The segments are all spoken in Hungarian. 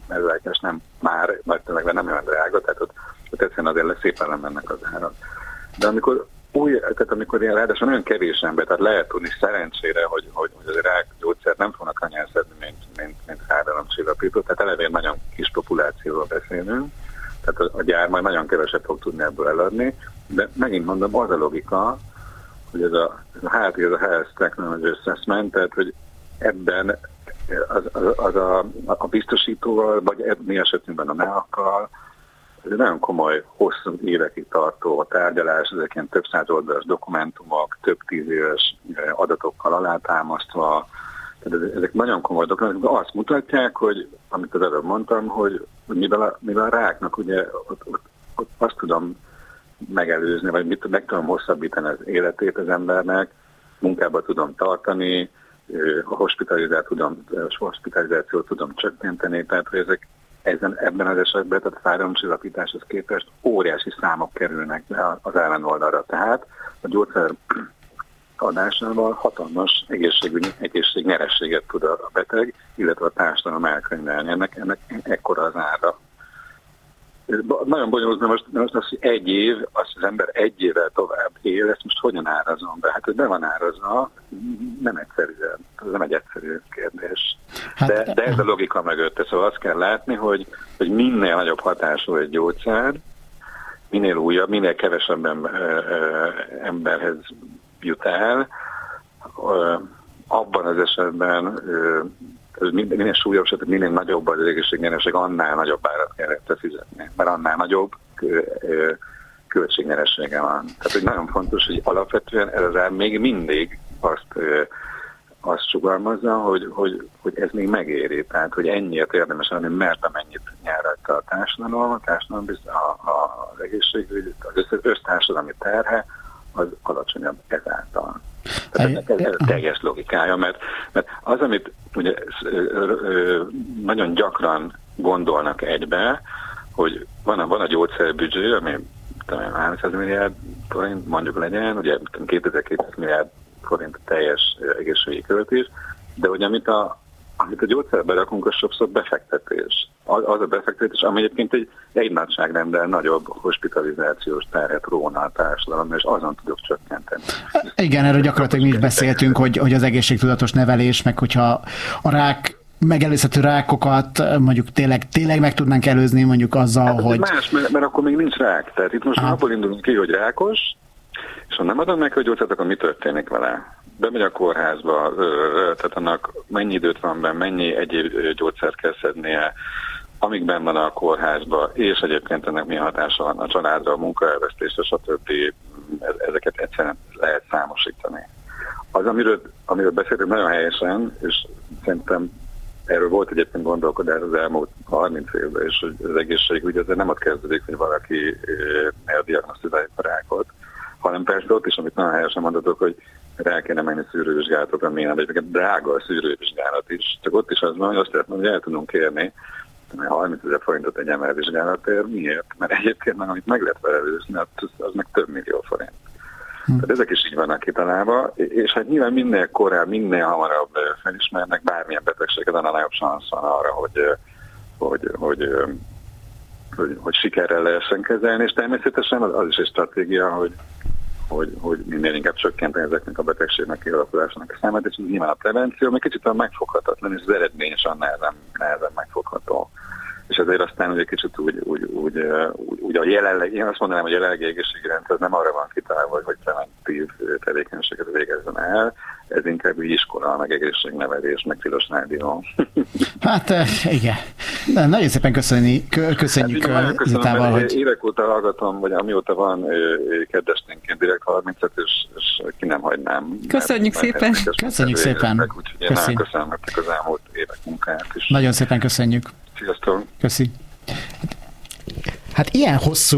mezőállítás nem már, vagy tényleg nem olyan drága, tehát ott egyszerűen azért szépen lemennek az árak. De amikor ilyen ráadásul nagyon kevés ember, tehát lehet tudni szerencsére, hogy az rákgyógyszert nem fognak annyian szedni, mint fájdalomcsillapító, tehát eleve nagyon kis populációról beszélünk, tehát a gyár majd nagyon keveset fog tudni ebből eladni, de megint mondom, az a logika, hogy ez a Health Technology Assessment, tehát hogy ebben a biztosítóval, vagy mi esetünkben a NEAK-kal, ez egy nagyon komoly, hosszú évekig tartó tárgyalás, ezek ilyen több száz oldalas dokumentumok, több 10 éves adatokkal alátámasztva. Tehát ezek nagyon komoly dokumentumok, azt mutatják, hogy, amit az előbb mondtam, hogy mivel a ráknak ugye ott azt tudom megelőzni, vagy meg tudom hosszabbítani az életét az embernek, munkába tudom tartani, a hospitalizációt tudom csökkenteni, tehát hogy ezek ebben az esetben, tehát a fájdalomcsillapításhoz képest óriási számok kerülnek az ellenoldalra. Tehát a gyógyszer adásával hatalmas egészségnyerességet tud a beteg, illetve a társadalom elkönyvelni. Ennek ekkora az ára. Nagyon bonyolult, mert most az, hogy egy év, azt az ember egy évvel tovább él, ezt most hogyan árazom be? Hát, hogy be van árazva, nem egy egyszerű kérdés. De ez a logika mögött. Szóval azt kell látni, hogy minél nagyobb hatású egy gyógyszer, minél újabb, minél kevesebb emberhez jut el, abban az esetben minél súlyobb, tehát minél nagyobb az egészségnyereség, annál nagyobb árat kell fizetni, mert annál nagyobb költségnyeressége van. Tehát hogy nagyon fontos, hogy alapvetően ez az ár még mindig azt sugalmazza, hogy ez még megéri, tehát hogy ennyiért érdemes lenni, mert amennyit nyer rajta a társadalom, az egészségügy, az össztársadalmi terhe, az alacsonyabb ezáltal. Tehát ez a teljes logikája, mert az, amit ugye nagyon gyakran gondolnak egybe, hogy van a gyógyszerbüdzsé, ami 300 milliárd forint mondjuk legyen, ugye 2200 milliárd forint teljes egészségügyi költés, de hogy amit a gyógyszerbe rakunk, az sokszor befektetés. Az a befektetés, ami egyébként egy nagyságrendel nagyobb hospitalizációs terhet róna a társadalom, és azon tudok csökkenteni. Igen, erről gyakorlatilag mi is beszéltünk, hogy az egészségtudatos nevelés, meg hogyha a rák megelőzhető rákokat mondjuk tényleg meg tudnánk előzni mondjuk azzal, hát, hogy... Más, mert akkor még nincs rák. Tehát itt most abból indulunk ki, hogy rákos, és ha nem adom neki a gyógyszert, akkor mi történik vele? Bemegy a kórházba, tehát annak mennyi időt van benne, mennyi egyéb gyógyszert kell szednie, amíg benn van a kórházba, és egyébként ennek milyen hatása van a családra, a munkaelvesztésre, stb. Ezeket egyszerűen lehet számosítani. Az, amiről beszéltünk nagyon helyesen, és szerintem erről volt egyébként gondolkodás az elmúlt 30 évben, és hogy az egészségügy azért nem ott kezdődik, hogy valaki eldiagnosztizálja a rákot, hanem persze ott is, amit nagyon helyesen mondatok, hogy rá kéne menni szűrővizsgálatokra, milyen, vagy drága a szűrővizsgálat is. Csak ott is az van, hogy azt lehet mondani, hogy el tudunk kérni 30 000 forintot egy MR-vizsgálatért. Miért? Mert egyébként meg, amit meg lehet vele előzni, az meg több millió forint. Tehát ezek is így vannak kitalálva, és hát nyilván minél korábban, minél hamarabb felismernek bármilyen betegséget, annál nagyobb szansz van arra, hogy sikerrel lehessen kezelni, és természetesen az is egy stratégia, hogy minél inkább csökkenteni ezeknek a betegségnek kialakulásának a számát, és ez nyilván a prevenció, még kicsit olyan megfoghatatlan, és az eredmény is nehezen megfogható. És ezért aztán ugye kicsit úgy a jelenleg, én azt mondanám, hogy a jelenlegi egészségi rendszer nem arra van kitalálva, hogy preventív tevékenységet végezzen el, ez inkább iskola, meg egészségnevelés, meg tilos rádió. Hát igen. De nagyon szépen köszönjük Zitával, hogy... Évek óta hallgatom, vagy amióta van kedvesténként direkt 35, és ki nem hagynám. Köszönjük szépen. Köszönjük szépen. Úgyhogy én nagyon köszönöm nektek az elmúlt évek munkáját is. Nagyon szépen köszönjük. Sziasztok. Köszi. Hát ilyen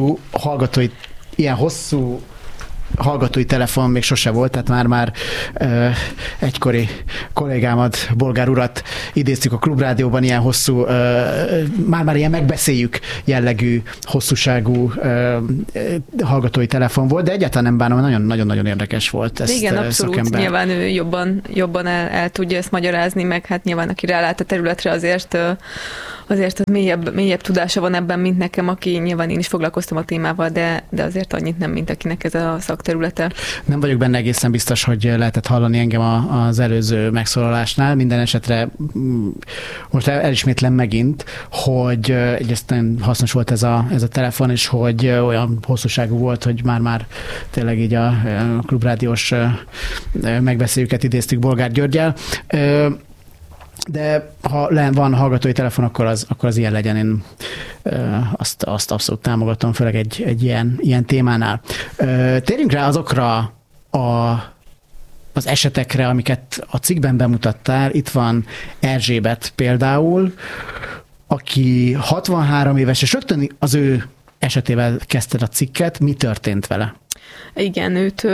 hosszú hallgatói telefon még sose volt, tehát már egykori kollégámat, Bolgár urat idéztük a Klubrádióban, ilyen hosszú, már ilyen megbeszéljük jellegű, hosszúságú hallgatói telefon volt, de egyáltalán nem bánom, nagyon-nagyon érdekes volt. Ezt igen, abszolút, szakember. Nyilván ő jobban el tudja ezt magyarázni, meg hát nyilván aki rálát a területre azért azért mélyebb tudása van ebben, mint nekem, aki nyilván én is foglalkoztam a témával, de azért annyit nem, mint akinek ez a szakterülete. Nem vagyok benne egészen biztos, hogy lehetett hallani engem az előző megszólalásnál. Minden esetre most elismétlem megint, hogy egyrészt nagyon hasznos volt ez a telefon, és hogy olyan hosszúságú volt, hogy már tényleg így a klubrádiós megbeszéljüket idéztük Bolgár Györggyel. De ha van hallgatói telefon, akkor az ilyen legyen. Én azt abszolút támogatom, főleg egy ilyen témánál. Térjünk rá azokra az esetekre, amiket a cikkben bemutattál. Itt van Erzsébet például, aki 63 éves, és rögtön az ő esetével kezdted a cikket. Mi történt vele? Igen, őt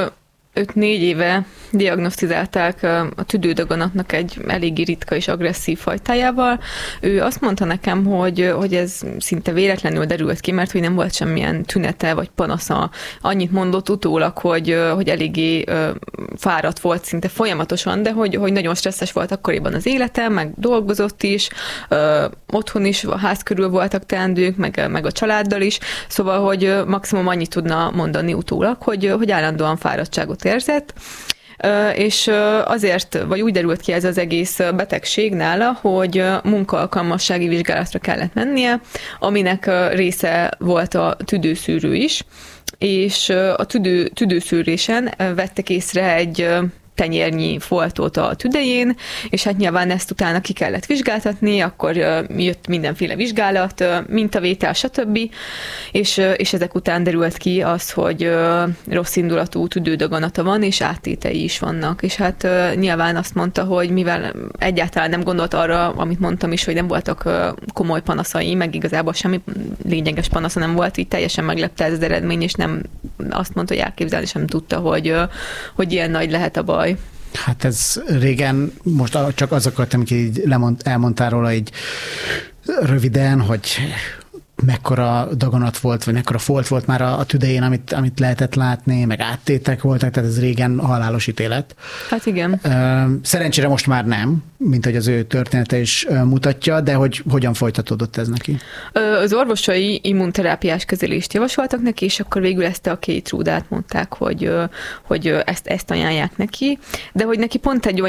4 éve diagnosztizálták a tüdődaganatnak egy eléggé ritka és agresszív fajtájával. Ő azt mondta nekem, hogy ez szinte véletlenül derült ki, mert hogy nem volt semmilyen tünete vagy panasza. Annyit mondott utólag, hogy eléggé fáradt volt szinte folyamatosan, de hogy nagyon stresszes volt akkoriban az élete, meg dolgozott is, otthon is, a ház körül voltak teendők, meg a családdal is, szóval, hogy maximum annyit tudna mondani utólag, hogy állandóan fáradtságot érzett, és azért, vagy úgy derült ki ez az egész betegség nála, hogy munkaalkalmassági vizsgálatra kellett mennie, aminek része volt a tüdőszűrő is, és a tüdőszűrésen vettek észre egy tenyérnyi foltot a tüdején, és hát nyilván ezt utána ki kellett vizsgáltatni, akkor jött mindenféle vizsgálat, mintavétel, stb. És ezek után derült ki az, hogy rossz indulatú tüdődaganata van, és áttétei is vannak. És hát nyilván azt mondta, hogy mivel egyáltalán nem gondolt arra, amit mondtam is, hogy nem voltak komoly panaszai, meg igazából semmi lényeges panasza nem volt, így teljesen meglepte ez az eredmény, és nem azt mondta, hogy elképzelni sem tudta, hogy ilyen nagy lehet a baj. Hát ez régen, most csak azokat, amit így elmondtál róla így röviden, hogy mekkora daganat volt, vagy mekkora folt volt már a tüdején, amit lehetett látni, meg áttétek voltak, tehát ez régen halálos ítélet. Hát igen. Szerencsére most már nem, mint hogy az ő története is mutatja, de hogyan folytatódott ez neki? Az orvosai immunterápiás kezelést javasoltak neki, és akkor végül ezt a Keytruda-t mondták, hogy ezt ajánlják neki, de hogy neki pont egy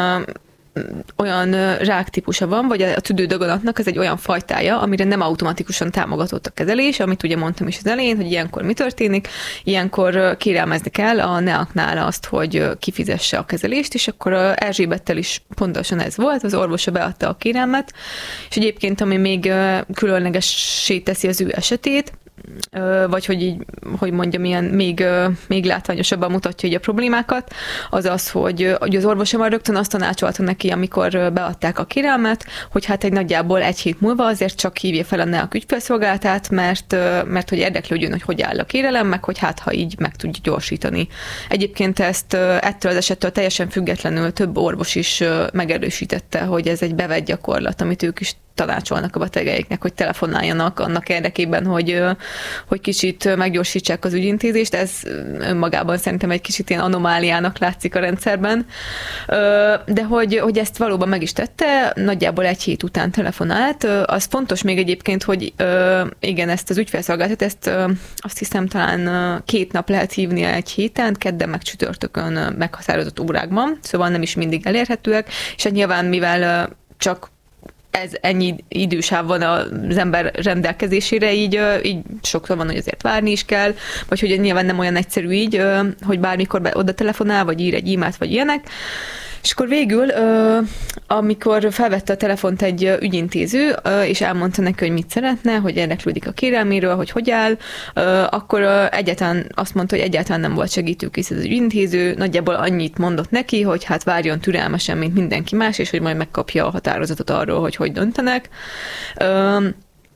olyan ráktípusa van, vagy a tüdődaganatnak ez egy olyan fajtája, amire nem automatikusan támogatott a kezelés, amit ugye mondtam is az elején, hogy ilyenkor mi történik. Ilyenkor kérelmezni kell a NEAK-nál azt, hogy kifizesse a kezelést, és akkor Erzsébettel is pontosan ez volt, az orvosa beadta a kérelmet, és egyébként, ami még különlegessé teszi az ő esetét, vagy hogy így, hogy mondjam, ilyen még látványosabban mutatja így a problémákat, az az, hogy az orvosa már rögtön azt tanácsolta neki, amikor beadták a kérelmet, hogy hát egy nagyjából 1 hét múlva azért csak hívja fel a NEAK ügyfélszolgálatát, mert hogy érdeklődjön, hogy áll a kérelem, meg hogy hát ha így meg tudja gyorsítani. Egyébként ettől az esettől teljesen függetlenül több orvos is megerősítette, hogy ez egy bevett gyakorlat, amit ők is tanácsolnak a betegeiknek, hogy telefonáljanak annak érdekében, hogy kicsit meggyorsítsák az ügyintézést. Ez önmagában szerintem egy kicsit ilyen anomáliának látszik a rendszerben. De hogy ezt valóban meg is tette, nagyjából 1 hét után telefonált. Az fontos még egyébként, hogy igen, ezt az ügyfélszolgálatot, ezt azt hiszem talán 2 nap lehet hívni 1 héten, kedden meg csütörtökön meghatározott órákban, szóval nem is mindig elérhetőek, és hát nyilván mivel csak ez ennyi idősáv van az ember rendelkezésére, így sokszor van, hogy azért várni is kell, vagy hogy nyilván nem olyan egyszerű így, hogy bármikor oda telefonál, vagy ír egy e-mailt, vagy ilyenek. És akkor végül, amikor felvette a telefont egy ügyintéző, és elmondta neki, hogy mit szeretne, hogy érdeklődik a kérelméről, hogy áll, akkor egyáltalán azt mondta, hogy egyáltalán nem volt segítőkész az ügyintéző, nagyjából annyit mondott neki, hogy hát várjon türelmesen, mint mindenki más, és hogy majd megkapja a határozatot arról, hogy döntenek.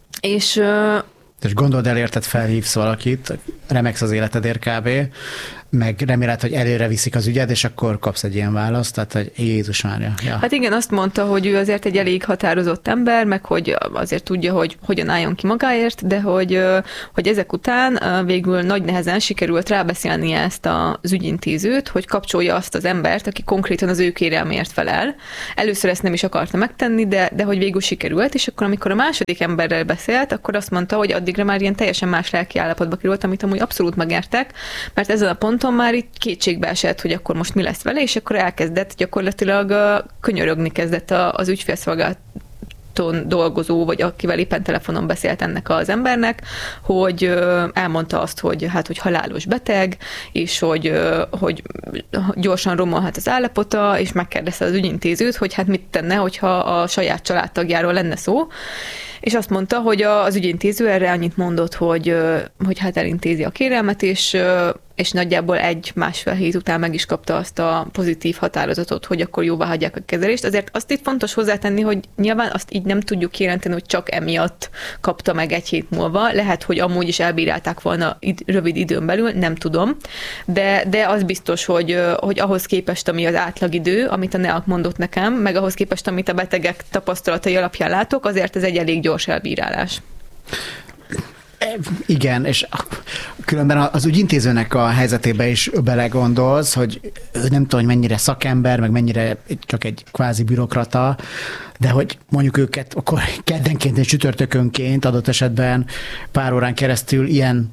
És gondold el, érted, felhívsz valakit, remegsz az életedért kb., meg reméled, hogy előre viszik az ügyed, és akkor kapsz egy ilyen választ, tehát hogy Jézus Mária. Ja. Hát igen, azt mondta, hogy ő azért egy elég határozott ember, meg hogy azért tudja, hogy hogyan álljon ki magáért, de hogy ezek után végül nagy nehezen sikerült rábeszélnie ezt az ügyintézőt, hogy kapcsolja azt az embert, aki konkrétan az ő kérelmért felel. Először ezt nem is akarta megtenni, de hogy végül sikerült, és akkor amikor a második emberrel beszélt, akkor azt mondta, hogy addigra már ilyen teljesen más lelki állapotba került, amit amúgy abszolút megértek, mert ezen a ponton már itt kétségbe esett, hogy akkor most mi lesz vele, és akkor elkezdett gyakorlatilag könyörögni kezdett az ügyfélszolgálaton dolgozó, vagy akivel éppen telefonon beszélt ennek az embernek, hogy elmondta azt, hogy hogy halálos beteg, és hogy gyorsan romolhat az állapota, és megkérdezte az ügyintézőt, hogy hát mit tenne, hogyha a saját családtagjáról lenne szó, és azt mondta, hogy az ügyintéző erre annyit mondott, hogy hát elintézi a kérelmet, és nagyjából 1-1,5 hét után meg is kapta azt a pozitív határozatot, hogy akkor jóvá hagyják a kezelést. Azért azt itt fontos hozzátenni, hogy nyilván azt így nem tudjuk kijelenteni, hogy csak emiatt kapta meg 1 hét múlva. Lehet, hogy amúgy is elbírálták volna rövid időn belül, nem tudom. De az biztos, hogy ahhoz képest, ami az átlagidő, amit a NEAK mondott nekem, meg ahhoz képest, amit a betegek tapasztalatai alapján látok, azért ez egy elég gyors elbírálás. Igen, és különben az ügyintézőnek a helyzetébe is belegondolsz, hogy ő nem tudom, hogy mennyire szakember, meg mennyire csak egy kvázi bürokrata, de hogy mondjuk őket akkor keddenként és csütörtökönként adott esetben pár órán keresztül ilyen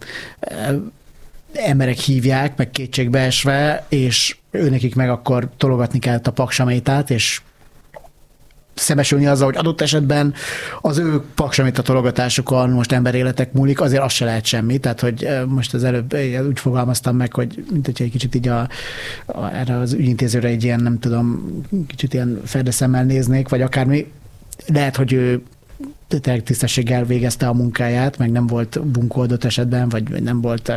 emberek hívják, meg kétségbeesve, és őnekik meg akkor tologatni kellett a paksamétát, és szembesülni azzal, hogy adott esetben az ő paksamita tologatásukon most emberéletek múlik, azért az se lehet semmi. Tehát, hogy most az előbb úgy fogalmaztam meg, hogy mint hogyha egy kicsit így erre az ügyintézőre egy ilyen, nem tudom, kicsit ilyen ferdeszemmel néznék, vagy akármi. Lehet, hogy ő tisztességgel végezte a munkáját, meg nem volt bunkó adott esetben, vagy nem volt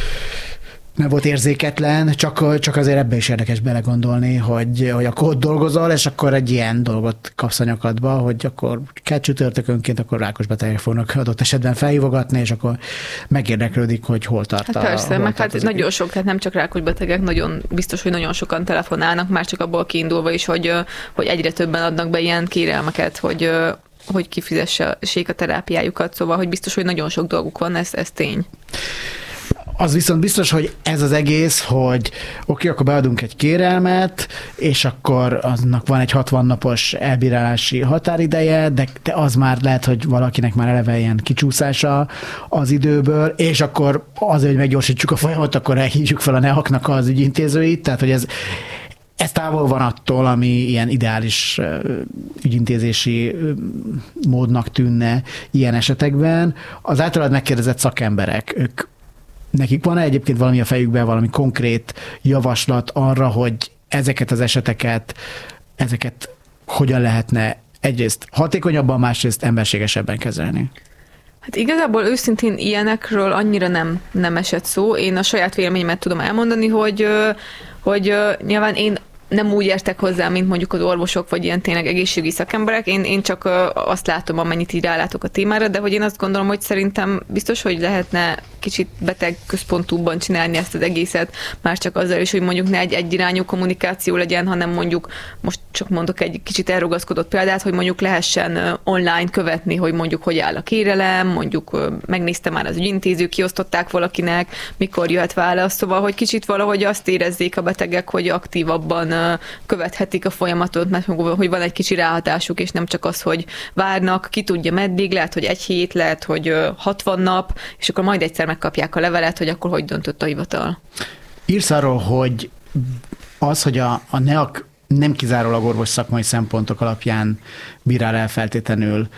érzéketlen, csak azért ebbe is érdekes belegondolni, hogy akkor ott dolgozol, és akkor egy ilyen dolgot kapsz a nyakadba, hogy akkor csütörtökönként akkor rákos betegek fognak adott esetben felhívogatni, és akkor megérdeklődik, hogy hol tart hát persze, meg hát nagyon sok, tehát nem csak rákos betegek, nagyon biztos, hogy nagyon sokan telefonálnak, már csak abból kiindulva is, hogy egyre többen adnak be ilyen kérelmeket, hogy kifizessék a terápiájukat, szóval, hogy biztos, hogy nagyon sok dolguk van, ez tény. Az viszont biztos, hogy ez az egész, hogy oké, akkor beadunk egy kérelmet, és akkor annak van egy 60 napos elbírálási határideje, de az már lehet, hogy valakinek már eleve ilyen kicsúszása az időből, és akkor azért, hogy meggyorsítsuk a folyamatot, akkor elhívjuk fel a NEAK-nak az ügyintézőit, tehát hogy ez távol van attól, ami ilyen ideális ügyintézési módnak tűnne ilyen esetekben. Az általad megkérdezett szakemberek, nekik van-e egyébként valami a fejükben, valami konkrét javaslat arra, hogy ezeket az eseteket, ezeket hogyan lehetne egyrészt hatékonyabban, másrészt emberségesebben kezelni? Hát igazából őszintén ilyenekről annyira nem esett szó. Én a saját véleményemet tudom elmondani, hogy nyilván én nem úgy értek hozzá, mint mondjuk az orvosok, vagy ilyen tényleg egészségügyi szakemberek. Én csak azt látom, amennyit így rálátok a témára, de hogy én azt gondolom, hogy szerintem biztos, hogy lehetne kicsit betegközpontúbban csinálni ezt az egészet, már csak azzal is, hogy mondjuk ne egy egyirányú kommunikáció legyen, hanem mondjuk, most csak mondok egy kicsit elrugaszkodott példát, hogy mondjuk lehessen online követni, hogy mondjuk hogy áll a kérelem, mondjuk megnézte már az ügyintéző, kiosztották valakinek, mikor jöhet válasz, szóval, hogy kicsit valahogy azt érezzék a betegek, hogy aktívabban követhetik a folyamatot, mert hogy van egy kicsi ráhatásuk, és nem csak az, hogy várnak, ki tudja meddig, lehet, hogy 1 hét, lehet, hogy 60 nap, és akkor majd egyszer megkapják a levelet, hogy akkor hogy döntött a hivatal. Írsz arról, hogy az, hogy a NEAK nem kizárólag orvos szakmai szempontok alapján bírál el feltétlenül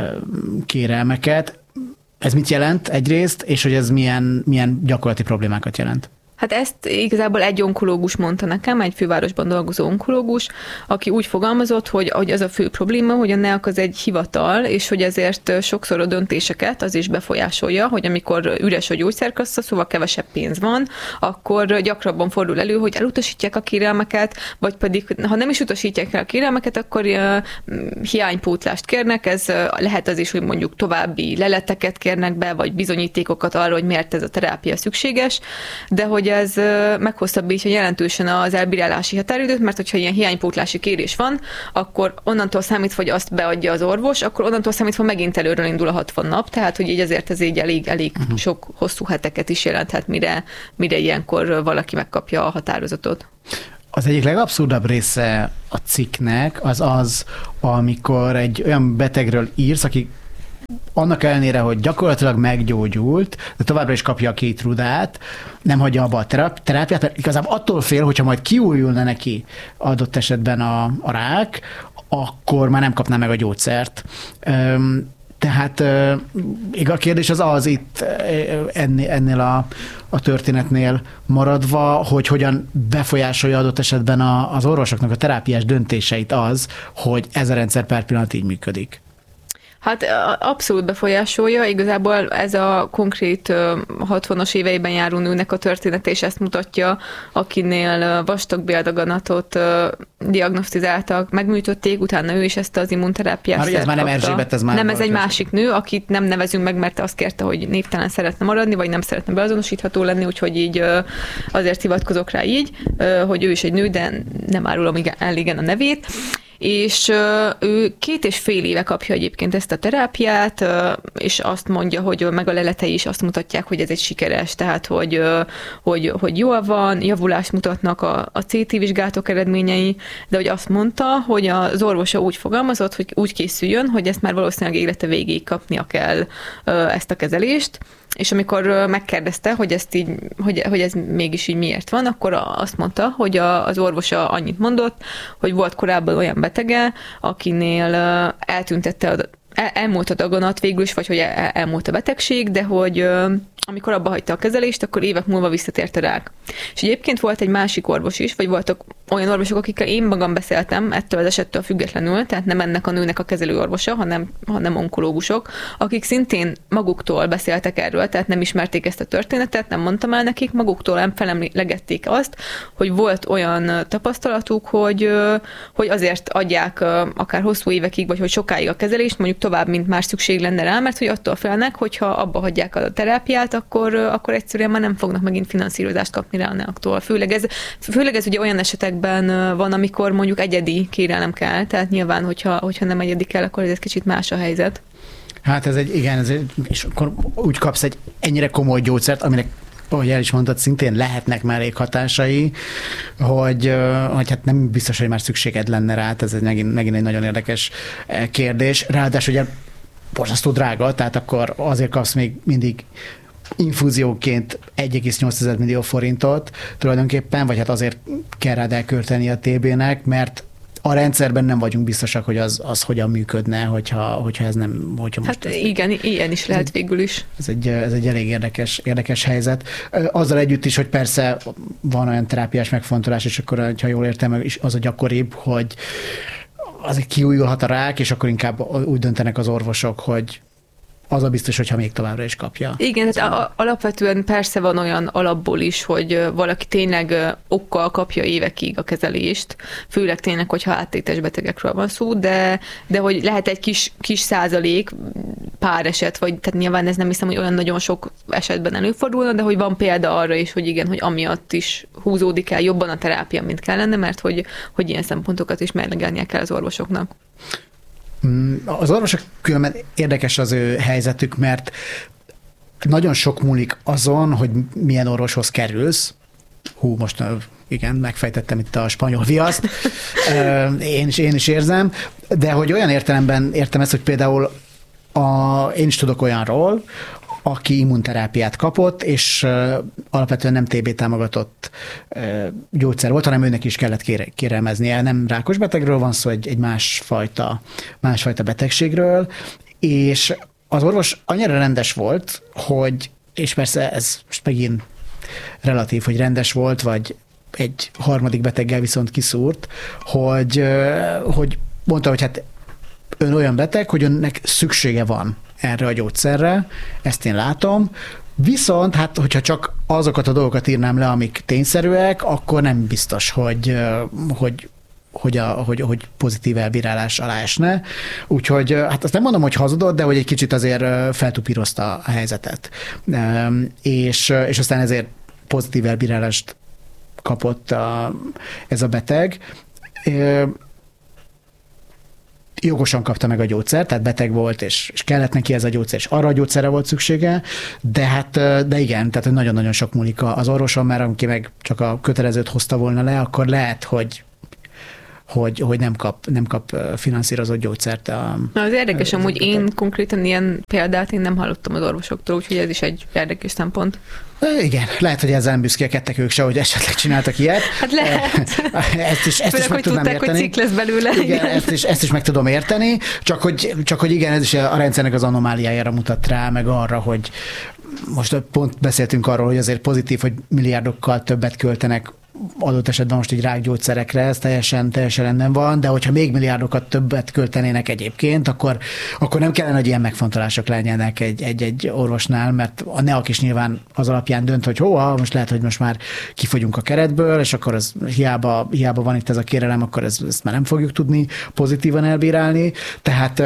kérelmeket. Ez mit jelent egyrészt, és hogy ez milyen gyakorlati problémákat jelent? Hát ezt igazából egy onkológus mondta nekem, egy fővárosban dolgozó onkológus, aki úgy fogalmazott, hogy az a fő probléma, hogy a NEAK az egy hivatal, és hogy ezért sokszor a döntéseket az is befolyásolja, hogy amikor üres a gyógyszerkassa, szóval kevesebb pénz van, akkor gyakrabban fordul elő, hogy elutasítják a kérelmeket, vagy pedig, ha nem is utasítják el a kérelmeket, akkor hiánypótlást kérnek, ez lehet az is, hogy mondjuk további leleteket kérnek be, vagy bizonyítékokat arra, hogy miért ez a terápia szükséges, de hogy hogy ez meghosszabbítja jelentősen az elbírálási határidőt, mert hogyha ilyen hiánypótlási kérés van, akkor onnantól számítva, hogy azt beadja az orvos, akkor onnantól számítva megint előről indul a 60 nap, tehát hogy így azért ez így elég sok hosszú heteket is jelenthet, mire ilyenkor valaki megkapja a határozatot. Az egyik legabszurdabb része a cikknek az, amikor egy olyan betegről írsz, aki annak ellenére, hogy gyakorlatilag meggyógyult, de továbbra is kapja a Keytruda-t, nem hagyja abba a terápiát, mert igazából attól fél, hogyha majd kiújulna neki adott esetben a rák, akkor már nem kapná meg a gyógyszert. Tehát a kérdés az itt ennél a történetnél maradva, hogy hogyan befolyásolja adott esetben az orvosoknak a terápiás döntéseit az, hogy ez a rendszer per pillanat így működik. Hát abszolút befolyásolja, igazából ez a konkrét 60-as éveiben járó nőnek a története, és ezt mutatja, akinél vastagbéldaganatot diagnosztizáltak, megműtötték, utána ő is ezt az immunterápiát ez már nem Erzsébet, ez már... Nem, ez egy másik nő, akit nem nevezünk meg, mert azt kérte, hogy névtelen szeretne maradni, vagy nem szeretne beazonosítható lenni, úgyhogy így azért hivatkozok rá így, hogy ő is egy nő, de nem árulom el igen a nevét. És ő 2,5 éve kapja egyébként ezt a terápiát, és azt mondja, hogy meg a leletei is azt mutatják, hogy ez egy sikeres, tehát hogy jól van, javulást mutatnak a CT vizsgálatok eredményei, de hogy azt mondta, hogy az orvosa úgy fogalmazott, hogy úgy készüljön, hogy ezt már valószínűleg élete végéig kapnia kell ezt a kezelést, és amikor megkérdezte, hogy ezt így, hogy ez mégis így miért van, akkor azt mondta, hogy az orvosa annyit mondott, hogy volt korábban olyan betege, akinél elmúlt a daganat végül is, vagy hogy elmúlt a betegség, de hogy amikor abba hagyta a kezelést, akkor évek múlva visszatért a rák. És egyébként volt egy másik orvos is, vagy voltak olyan orvosok, akikkel én magam beszéltem ettől az esettől függetlenül, tehát nem ennek a nőnek a kezelőorvosa, hanem onkológusok, akik szintén maguktól beszéltek erről, tehát nem ismerték ezt a történetet, nem mondtam el nekik, maguktól felemlegették azt, hogy volt olyan tapasztalatuk, hogy azért adják akár hosszú évekig, vagy hogy sokáig a kezelést, mondjuk tovább, mint már szükség lenne rá, mert hogy attól félnek, hogyha abba hagyják a terápiát, akkor egyszerűen már nem fognak megint finanszírozást kapni rá a NEAK-tól. Főleg ez ugye olyan esetekben van, amikor mondjuk egyedi kérelem kell, tehát nyilván, hogyha nem egyedi kell, akkor ez egy kicsit más a helyzet. Hát és akkor úgy kapsz egy ennyire komoly gyógyszert, aminek, ahogy el is mondtad, szintén lehetnek mellékhatásai, hogy hát nem biztos, hogy már szükséged lenne rá, ez megint egy nagyon érdekes kérdés. Ráadásul ugye borzasztó drága, tehát akkor azért kapsz még mindig infúzióként 1,8 millió forintot tulajdonképpen, vagy hát azért kell rád elkölteni a TB-nek, mert a rendszerben nem vagyunk biztosak, hogy az hogyan működne, hogyha ez nem... Hát igen, ilyen is lehet végül is. Ez egy elég érdekes helyzet. Azzal együtt is, hogy persze van olyan terápiás megfontolás, és akkor, ha jól értem, az a gyakoribb, hogy azért kiújulhat a rák, és akkor inkább úgy döntenek az orvosok, hogy az a biztos, hogyha még továbbra is kapja. Igen, tehát alapvetően persze van olyan alapból is, hogy valaki tényleg okkal kapja évekig a kezelést, főleg tényleg, hogyha áttétes betegekről van szó, de hogy lehet egy kis százalék, pár eset, vagy tehát nyilván ez nem hiszem, hogy olyan nagyon sok esetben előfordulna, de hogy van példa arra is, hogy igen, hogy amiatt is húzódik el jobban a terápia, mint kellene, mert hogy ilyen szempontokat is mérlegelnie kell az orvosoknak. Az orvosok különben érdekes az ő helyzetük, mert nagyon sok múlik azon, hogy milyen orvoshoz kerülsz. Most igen, megfejtettem itt a spanyol viaszt. Én is érzem, de hogy olyan értelemben értem ezt, hogy például én is tudok olyanról, aki immunterápiát kapott, és alapvetően nem TB támogatott gyógyszer volt, hanem őnek is kellett kérelmeznie. Nem rákos betegről van szó, egy másfajta betegségről, és az orvos annyira rendes volt, hogy, és persze ez most megint relatív, hogy rendes volt, vagy egy harmadik beteggel viszont kiszúrt, hogy mondta, hogy hát ön olyan beteg, hogy önnek szüksége van erre a gyógyszerre, ezt én látom, viszont hát, hogyha csak azokat a dolgokat írnám le, amik tényszerűek, akkor nem biztos, hogy pozitív elbírálás alá esne. Úgyhogy hát azt nem mondom, hogy hazudott, de hogy egy kicsit azért feltupírozta a helyzetet. És aztán ezért pozitív elbírálást kapott ez a beteg. Jogosan kapta meg a gyógyszert, tehát beteg volt, és kellett neki ez a gyógyszer, és arra a gyógyszerre volt szüksége, de igen, tehát nagyon-nagyon sok múlik az orvoson, mert aki meg csak a kötelezőt hozta volna le, akkor lehet, hogy nem kap finanszírozott gyógyszert. Az érdekes, amúgy én konkrétan ilyen példát én nem hallottam az orvosoktól, úgyhogy ez is egy érdekes szempont. Igen, lehet, hogy ezzel büszkélkedtek ők se, hogy esetleg csináltak ilyet. Hát lehet. Ezt is meg tudnám érteni. Hogy cikk lesz belőle. Igen, ezt is meg tudom érteni, csak hogy igen, ez is a rendszernek az anomáliájára mutat rá, meg arra, hogy most pont beszéltünk arról, hogy azért pozitív, hogy milliárdokkal többet költenek adott esetben most így rákgyógyszerekre, ez teljesen rendben van, de hogyha még milliárdokat többet költenének egyébként, akkor nem kellene, hogy ilyen megfontolások legyenek egy orvosnál, mert a NEAK is nyilván az alapján dönt, hogy most lehet, hogy most már kifogyunk a keretből, és akkor ez hiába van itt ez a kérelem, akkor ezt már nem fogjuk tudni pozitívan elbírálni, tehát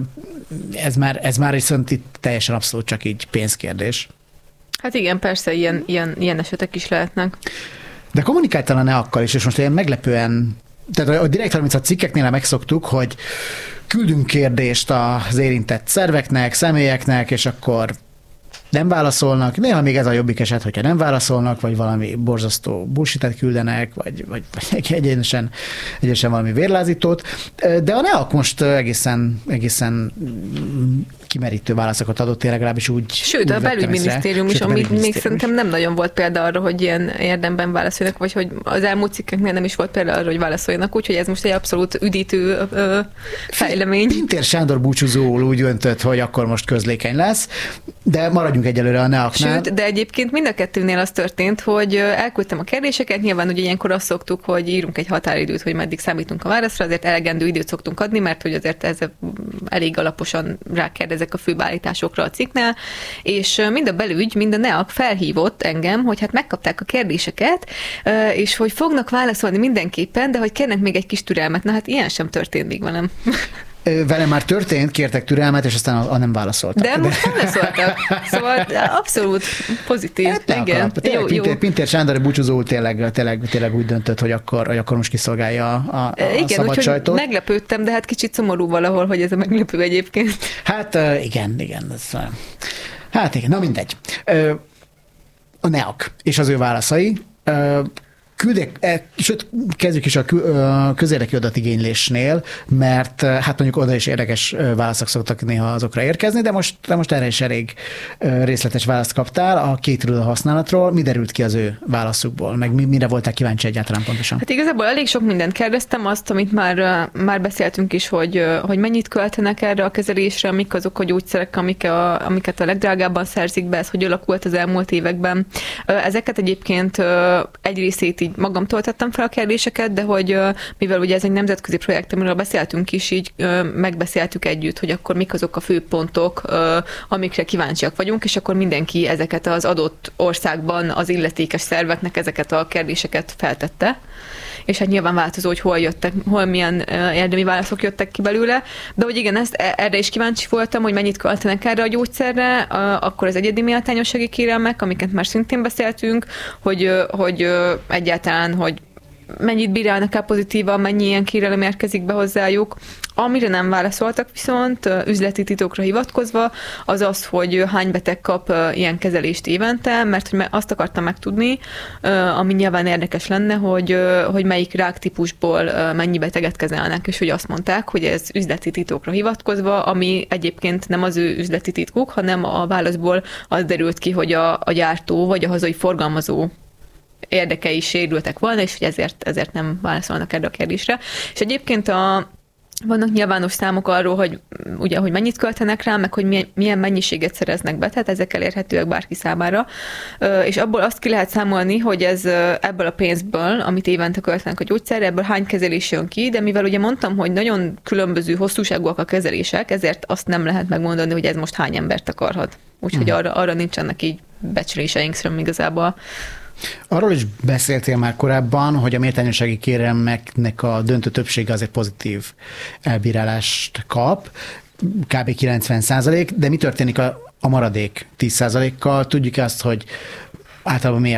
ez már viszont itt teljesen abszolút csak így pénzkérdés. Hát igen, persze, ilyen esetek is lehetnek. De kommunikáltál a NEAK-kal is, és most ilyen meglepően, tehát a Direkt 36 cikkeknél megszoktuk, hogy küldünk kérdést az érintett szerveknek, személyeknek, és akkor nem válaszolnak. Néha még ez a jobbik eset, hogyha nem válaszolnak, vagy valami borzasztó bullshit-et küldenek, vagy egyenesen valami vérlázítót. De a NEAK most egészen kimerítő válaszokat adott, legalábbis úgy. Sőt, a belügyminisztérium is, amit még szerintem nem nagyon volt példa arra, hogy ilyen érdemben válaszoljanak, vagy hogy az elmúlt cikkeknél nem is volt példa arra, hogy válaszoljanak, úgyhogy ez most egy abszolút üdítő fejlemény. Pintér Sándor búcsúzóul úgy döntött, hogy akkor most közlékeny lesz, de maradjunk egyelőre a NEAK-nál. Sőt, de egyébként mind a kettőnél az történt, hogy elküldtem a kérdéseket, nyilván ugye ilyenkor azt szoktuk, hogy írunk egy határidőt, hogy meddig számítunk a válaszra, azért elegendő időt szoktunk adni, mert hogy azért ez elég alaposan rákérdezek a főbb állításokra a cikknél, és mind a belügy, mind a NEAK felhívott engem, hogy hát megkapták a kérdéseket, és hogy fognak válaszolni mindenképpen, de hogy kérnek még egy kis türelmet. Na hát ilyen sem történt még velem. Velem már történt, kértek türelmet, és aztán nem válaszoltak. De most nem szóltak. Szóval abszolút pozitív. Hát igen. Jó. Pintér Sándor búcsúzó tényleg úgy döntött, hogy akkor most kiszolgálja a szabad sajtót. Meglepődtem, de hát kicsit szomorú valahol, hogy ez a meglepő egyébként. Hát igen. Hát igen, na mindegy. A NEAK és az ő válaszai. Sőt, kezdjük is a közérdekű adatigénylésnél, mert hát mondjuk oda is érdekes válaszok szoktak néha azokra érkezni, de most erre is elég részletes választ kaptál a két iroda használatról. Mi derült ki az ő válaszukból, meg mire voltál kíváncsi egyáltalán pontosan? Hát igazából elég sok mindent kérdeztem, azt, amit már beszéltünk is, hogy mennyit költenek erre a kezelésre, mik azok a gyógyszerek, amiket a legdrágábban szerzik be, ez hogy alakult az elmúlt években. Ezeket egyébként egy részét így magamtól tettem fel a kérdéseket, de hogy mivel ugye ez egy nemzetközi projekt, amiről beszéltünk is, így megbeszéltük együtt, hogy akkor mik azok a fő pontok, amikre kíváncsiak vagyunk, és akkor mindenki ezeket az adott országban az illetékes szerveknek ezeket a kérdéseket feltette. És hát nyilván változó, hogy hol milyen érdemi válaszok jöttek ki belőle, de hogy igen, erre is kíváncsi voltam, hogy mennyit költenek erre a gyógyszerre, akkor az egyedi méltányossági kérelmek, amiket már szintén beszéltünk, hogy egyáltalán, hogy mennyit bírálnak el pozitívan, mennyi ilyen kérelem érkezik be hozzájuk. Amire nem válaszoltak viszont, üzleti titokra hivatkozva, az az, hogy hány beteg kap ilyen kezelést évente, mert azt akartam megtudni, ami nyilván érdekes lenne, hogy melyik ráktípusból mennyi beteget kezelnek, és hogy azt mondták, hogy ez üzleti titokra hivatkozva, ami egyébként nem az ő üzleti titkuk, hanem a válaszból az derült ki, hogy a gyártó vagy a hazai forgalmazó érdekei sérültek volna, és hogy ezért nem válaszolnak erre a kérdésre. És egyébként vannak nyilvános számok arról, hogy ugye, hogy mennyit költenek rá, meg hogy milyen mennyiséget szereznek be, tehát ezek elérhetőek bárki számára. És abból azt ki lehet számolni, hogy ebből a pénzből, amit évente költenek a gyógyszerre, ebből hány kezelés jön ki, de mivel ugye mondtam, hogy nagyon különböző hosszúságúak a kezelések, ezért azt nem lehet megmondani, hogy ez most hány embert akarhat. Úgyhogy arra nincsenek így becsléseink szerintem igazából. Arról is beszéltél már korábban, hogy a méltányossági kérelmeknek a döntő többsége azért pozitív elbírálást kap, kb. 90%, de mi történik a maradék 10%-kal? Tudjuk azt, hogy általában miért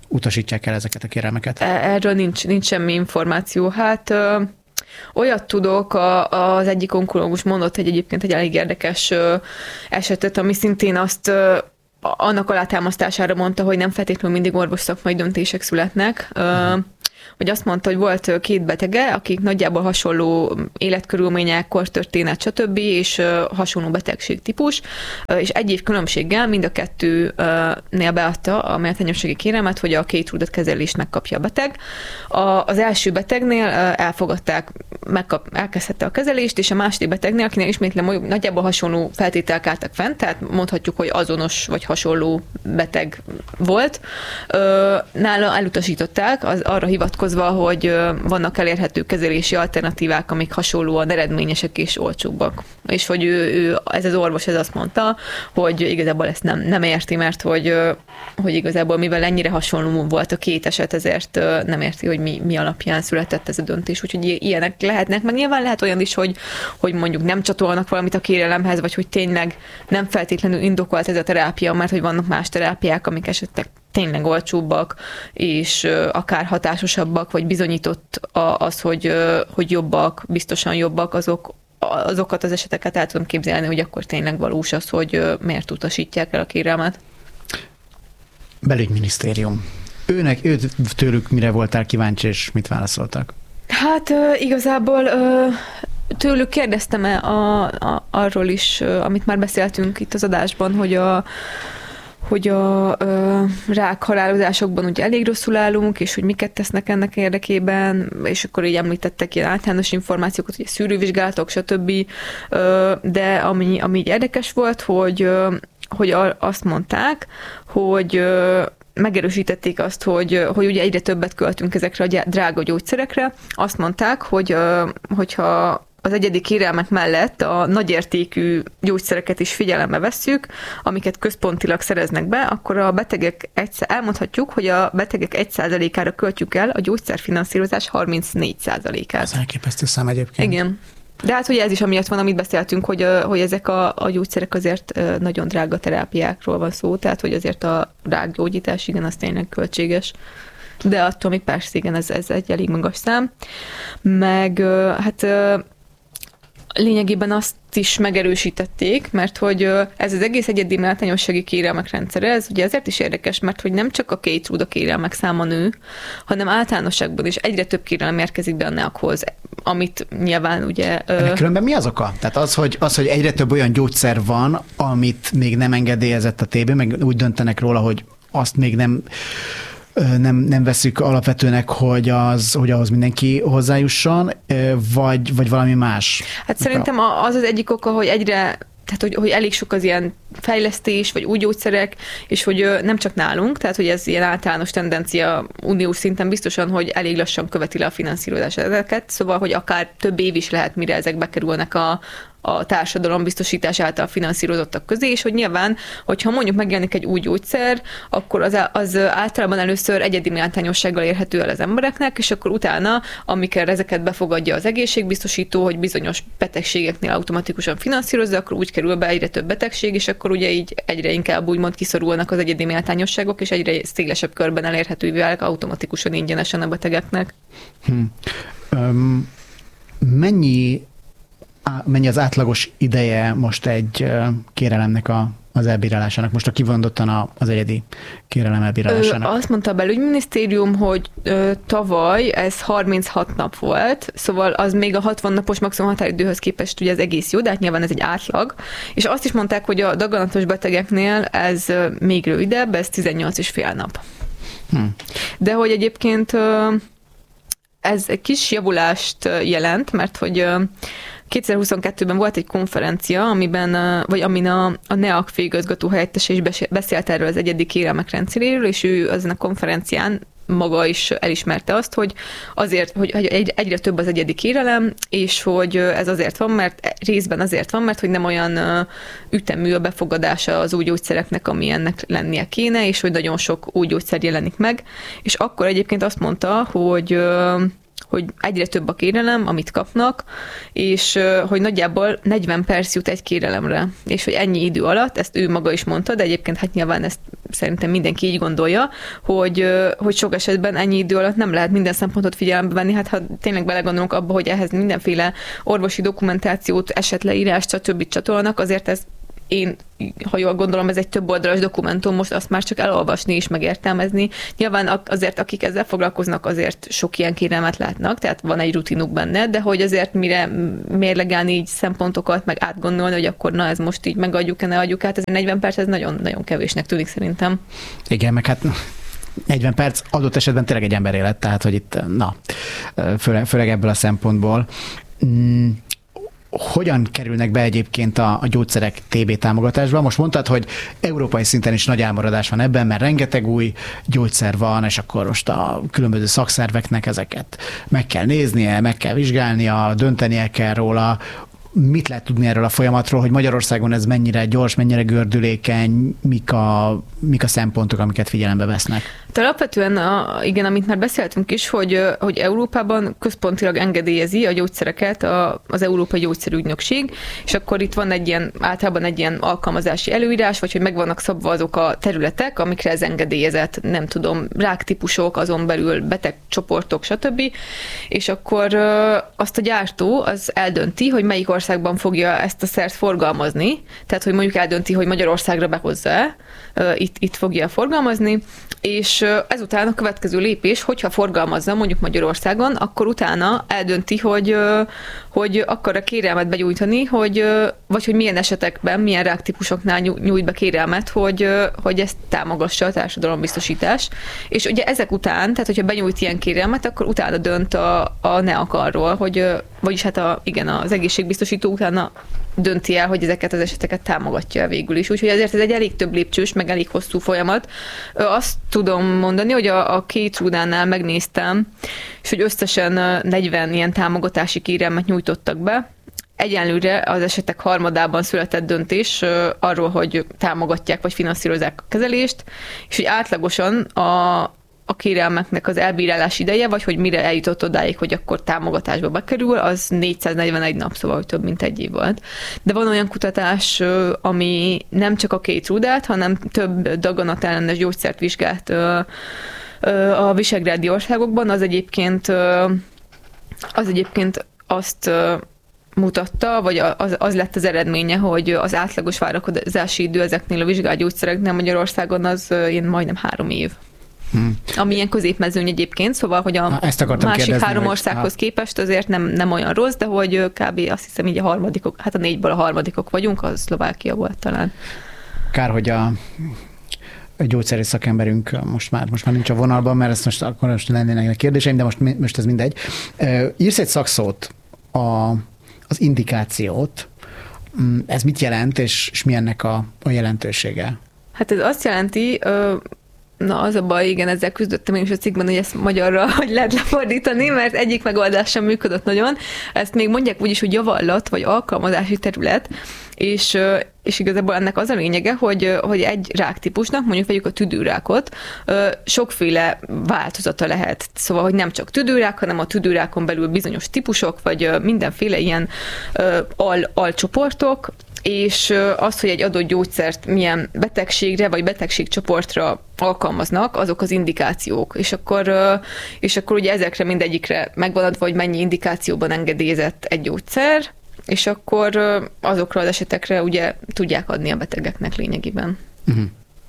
utasítják el ezeket a kérelmeket? Erről nincs semmi információ. Hát olyat tudok, az egyik onkológus mondott egyébként egy elég érdekes esetet, ami szintén azt annak alátámasztására mondta, hogy nem feltétlenül mindig orvosszakmai döntések születnek. Hogy azt mondta, hogy volt 2 betege, akik nagyjából hasonló életkörülmények, kortörténet, stb. És hasonló betegségtípus, és egy év különbséggel mind a 2-nél beadta a méltányossági kérelmet, hogy a Keytruda kezelést megkapja a beteg. Az első betegnél elfogadták, elkezdhette a kezelést, és a második betegnél, akinél ismétlem nagyjából hasonló feltételek álltak fent, tehát mondhatjuk, hogy azonos vagy hasonló beteg volt. Nála elutasították, arra hivatkozva, hogy vannak elérhető kezelési alternatívák, amik hasonlóan eredményesek és olcsóbbak. És hogy ez az orvos azt mondta, hogy igazából ezt nem érti, mert hogy igazából mivel ennyire hasonló volt a 2 eset, ezért nem érti, hogy mi alapján született ez a döntés. Úgyhogy ilyenek lehetnek, meg nyilván lehet olyan is, hogy mondjuk nem csatolnak valamit a kérelemhez, vagy hogy tényleg nem feltétlenül indokolt ez a terápia, mert hogy vannak más terápiák, amik esetleg tényleg olcsóbbak, és akár hatásosabbak, vagy bizonyított az, hogy jobbak, biztosan jobbak, azokat az eseteket el tudom képzelni, hogy akkor tényleg valós az, hogy miért utasítják el a kérelmet. Belügyminisztérium. Tőlük mire voltál kíváncsi, és mit válaszoltak? Hát igazából tőlük kérdeztem arról is, amit már beszéltünk itt az adásban, hogy a rák halálozásokban ugye elég rosszul állunk, és hogy miket tesznek ennek érdekében, és akkor így említettek ilyen általános információkat, ugye szűrővizsgálatok, stb. De ami így érdekes volt, hogy azt mondták, hogy megerősítették azt, hogy ugye egyre többet költünk ezekre a drága gyógyszerekre. Azt mondták, hogyha az egyedi kérelmek mellett a nagyértékű gyógyszereket is figyelembe vesszük, amiket központilag szereznek be, akkor elmondhatjuk, hogy a betegek 1%-ára költjük el a gyógyszerfinanszírozás 34%-át. Ez elképesztő szám egyébként. Igen. De hát ugye ez is amiatt van, amit beszéltünk, hogy ezek a gyógyszerek azért nagyon drága terápiákról van szó, tehát hogy azért a rákgyógyítás, igen, az tényleg költséges. De attól még persze, igen, ez egy elég magas szám. Meg hát lényegében azt is megerősítették, mert hogy ez az egész egyedi méltányossági kérelmek rendszere, ez ugye azért is érdekes, mert hogy nem csak a Keytruda kérelmek száma nő, hanem általánosságban is egyre több kérelem érkezik be a NEAK-hoz, amit nyilván ugye... Különben mi az oka? Tehát hogy egyre több olyan gyógyszer van, amit még nem engedélyezett a TB, meg úgy döntenek róla, hogy azt még nem veszük alapvetőnek, hogy ahhoz mindenki hozzájusson, vagy valami más? Hát szerintem az egyik oka, hogy tehát hogy elég sok az ilyen fejlesztés, vagy új gyógyszerek, és hogy nem csak nálunk, tehát hogy ez ilyen általános tendencia uniós szinten biztosan, hogy elég lassan követi le a finanszírozás ezeket, szóval, hogy akár több év is lehet, mire ezek bekerülnek a társadalom biztosítás által finanszírozottak közé, és hogy nyilván, hogyha mondjuk megjelenik egy új gyógyszer, akkor az általában először egyedi méltányossággal érhető el az embereknek, és akkor utána, amikor ezeket befogadja az egészségbiztosító, hogy bizonyos betegségeknél automatikusan finanszírozza, akkor úgy kerül be egyre több betegség, és akkor ugye így egyre inkább úgymond kiszorulnak az egyedi méltányosságok, és egyre szélesebb körben elérhetővé válik automatikusan ingyenesen a betegeknek. Mennyi az átlagos ideje most egy kérelemnek az elbírálásának, most a kivondottan az egyedi kérelem elbírálásának? Azt mondta a belügyminisztérium, hogy tavaly ez 36 nap volt, szóval az még a 60 napos maximum határidőhöz képest ugye ez egész jó, de hát nyilván ez egy átlag. És azt is mondták, hogy a daganatos betegeknél ez még rövidebb, ez 18,5 nap. De hogy egyébként ez egy kis javulást jelent, mert hogy 2022-ben volt egy konferencia, amin a NEAK főigazgató helyettese is beszélt erről az egyedi kérelmek rendszeréről, és ő azon a konferencián maga is elismerte azt, hogy egyre több az egyedi kérelem, és hogy ez azért van, részben azért van, mert hogy nem olyan ütemű a befogadása az új gyógyszereknek, ami ennek lennie kéne, és hogy nagyon sok új gyógyszer jelenik meg. És akkor egyébként azt mondta, hogy hogy egyre több a kérelem, amit kapnak, és hogy nagyjából 40 perc jut egy kérelemre, és hogy ennyi idő alatt, ezt ő maga is mondta, de egyébként hát nyilván ezt szerintem mindenki így gondolja, hogy sok esetben ennyi idő alatt nem lehet minden szempontot figyelembe venni, hát ha tényleg belegondolunk abba, hogy ehhez mindenféle orvosi dokumentációt, esetleírást, stb. Csatolnak, azért ez én, ha jól gondolom, ez egy több oldalas dokumentum, most azt már csak elolvasni és megértelmezni. Nyilván azért, akik ezzel foglalkoznak, azért sok ilyen kérelmet látnak, tehát van egy rutinuk benne, de hogy azért mire mérlegelni így szempontokat, meg átgondolni, hogy akkor na ez most így megadjuk-e, ne adjuk át, ez 40 perc, ez nagyon-nagyon kevésnek tűnik szerintem. Igen, meg hát 40 perc adott esetben tényleg egy ember élet, tehát hogy itt, főleg ebből a szempontból. Hogyan kerülnek be egyébként a gyógyszerek TB támogatásba? Most mondtad, hogy európai szinten is nagy elmaradás van ebben, mert rengeteg új gyógyszer van, és akkor most a különböző szakszerveknek ezeket meg kell néznie, meg kell vizsgálnia, döntenie kell róla. Mit lehet tudni erről a folyamatról, hogy Magyarországon ez mennyire gyors, mennyire gördülékeny, mik a szempontok, amiket figyelembe vesznek? Alapvetően, igen, amit már beszéltünk is, hogy Európában központilag engedélyezi a gyógyszereket az Európai Gyógyszerügynökség, és akkor itt van általában egy ilyen alkalmazási előírás, vagy hogy meg vannak szabva azok a területek, amikre ez engedélyezett, nem tudom, ráktípusok, azon belül betegcsoportok, stb. És akkor azt a gyártó az eldönti, hogy melyik országban fogja ezt a szert forgalmazni, tehát hogy mondjuk eldönti, hogy Magyarországra behozza-e, itt fogja forgalmazni, és ezután a következő lépés, hogyha forgalmazza mondjuk Magyarországon, akkor utána eldönti, hogy akar a kérelmet begyújtani, vagy hogy milyen esetekben, milyen ráktípusoknál nyújt be kérelmet, hogy ezt támogassa a társadalombiztosítás. És ugye ezek után, tehát hogyha benyújt ilyen kérelmet, akkor utána dönt a NEAK arról, vagyis hát az egészségbiztosító utána dönti el, hogy ezeket az eseteket támogatja végül is. Úgyhogy ezért ez egy elég több lépcsős, meg elég hosszú folyamat. Azt tudom mondani, hogy a Keytruda-nál megnéztem, és hogy összesen 40 ilyen támogatási kérelmet nyújtottak be. Egyenlőre az esetek harmadában született döntés arról, hogy támogatják vagy finanszírozzák a kezelést, és hogy átlagosan a kérelmeknek az elbírálás ideje, vagy hogy mire eljutott odáig, hogy akkor támogatásba bekerül, az 441 nap, szóval hogy több mint egy év volt. De van olyan kutatás, ami nem csak a Keytrudát, hanem több daganatellenes gyógyszert vizsgált a visegrádi országokban, az egyébként azt mutatta, vagy az lett az eredménye, hogy az átlagos várakozási idő ezeknél a vizsgált gyógyszereknél Magyarországon az majdnem 3 év. Ami ilyen középmezőny egyébként, szóval, hogy a másik 3 országhoz képest azért nem olyan rossz, de hogy kb. Azt hiszem így a harmadikok, hát a 4-ből a harmadikok vagyunk, az Szlovákia volt talán. Kár, hogy a gyógyszerész szakemberünk most már nincs a vonalban, mert ezt akkor most lennének kérdéseim, de most ez mindegy. Írsz egy szakszót, az indikációt. Ez mit jelent, és mi ennek a jelentősége? Hát ez azt jelenti, az a baj, igen, ezzel küzdöttem én is a cikkben, hogy ezt magyarra hogy lehet lefordítani, mert egyik megoldás sem működött nagyon. Ezt még mondják úgyis, hogy javallat, vagy alkalmazási terület, és igazából ennek az a lényege, hogy egy ráktípusnak, mondjuk vegyük a tüdőrákot, sokféle változata lehet. Szóval, hogy nem csak tüdőrák, hanem a tüdőrákon belül bizonyos típusok, vagy mindenféle ilyen alcsoportok, és az, hogy egy adott gyógyszert milyen betegségre vagy betegségcsoportra alkalmaznak, azok az indikációk. És akkor ugye ezekre mindegyikre megvan adva, hogy mennyi indikációban engedélyezett egy gyógyszer, és akkor azokra az esetekre ugye tudják adni a betegeknek lényegében. Uh-huh.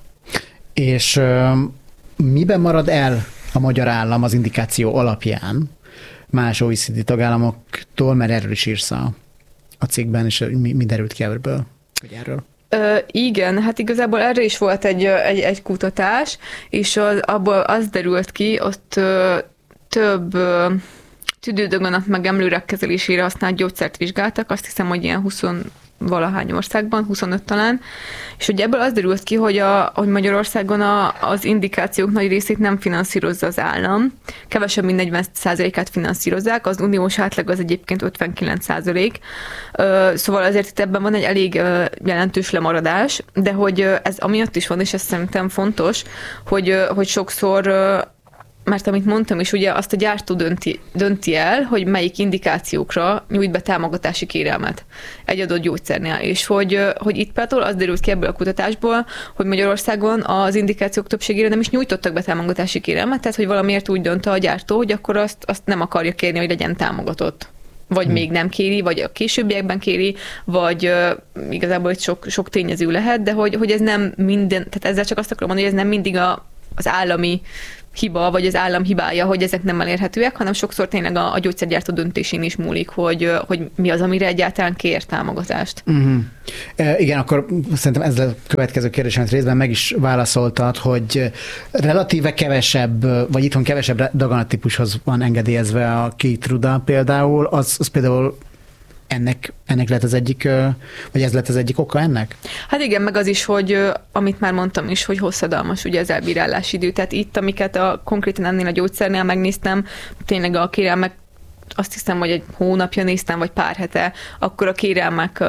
És miben marad el a magyar állam az indikáció alapján más OECD tagállamoktól, mert erről is írsz a cikkben, és mi derült ki ebből, hogy erről? Igen, hát igazából erre is volt egy kutatás, és abból az derült ki, ott több tüdődögönök meg emlőrák kezelésére használt gyógyszert vizsgáltak, azt hiszem, hogy ilyen 20-valahány országban, 25 talán, és hogy ebből az derült ki, hogy Magyarországon az indikációk nagy részét nem finanszírozza az állam, kevesebb mint 40%-át finanszírozzák, az uniós átlag az egyébként 59%, szóval azért itt ebben van egy elég jelentős lemaradás, de hogy ez amiatt is van, és ez szerintem fontos, hogy sokszor mert amit mondtam is, ugye azt a gyártó dönti el, hogy melyik indikációkra nyújt be támogatási kérelmet egy adott gyógyszernél. És hogy itt például az derült ki ebből a kutatásból, hogy Magyarországon az indikációk többségére nem is nyújtottak be támogatási kérelmet, tehát hogy valamiért úgy dönt a gyártó, hogy akkor azt nem akarja kérni, hogy legyen támogatott. Vagy még nem kéri, vagy a későbbiekben kéri, vagy igazából itt sok tényező lehet, de hogy ez nem minden, tehát ezzel csak azt akarom mondani, hogy ez nem mindig az állami hiba, vagy az állam hibája, hogy ezek nem elérhetőek, hanem sokszor tényleg a gyógyszergyártó döntésén is múlik, hogy mi az, amire egyáltalán kér támogatást. Igen, akkor szerintem ez a következő kérdésemet részben meg is válaszoltad, hogy relatíve kevesebb, vagy itthon kevesebb daganattípushoz van engedélyezve a Keytruda például, az például ennek lett az egyik, vagy ez lett az egyik oka ennek? Hát igen, meg az is, hogy amit már mondtam is, hogy hosszadalmas ugye az elbírálási idő. Tehát itt, amiket konkrétan ennél a gyógyszernél megnéztem, tényleg a kérelmek, azt hiszem, hogy egy hónapja néztem, vagy pár hete, akkor a kérelmek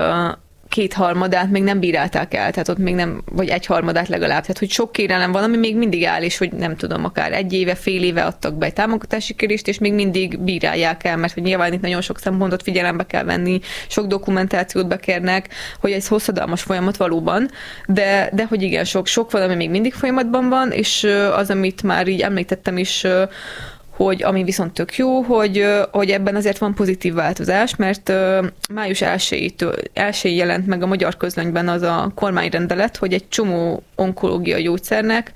2/3 még nem bírálták el, tehát ott még nem, vagy 1/3 legalább. Tehát, hogy sok kérelem van, ami még mindig áll, és hogy nem tudom, akár 1 éve, fél éve adtak be egy támogatási kérést, és még mindig bírálják el, mert hogy nyilván itt nagyon sok szempontot figyelembe kell venni, sok dokumentációt bekérnek, hogy ez hosszadalmas folyamat valóban, de hogy igen, sok valami még mindig folyamatban van, és az, amit már így említettem is, hogy ami viszont tök jó, hogy ebben azért van pozitív változás, mert május 1-én jelent meg a Magyar Közlönyben az a kormányrendelet, hogy egy csomó onkológiai gyógyszernek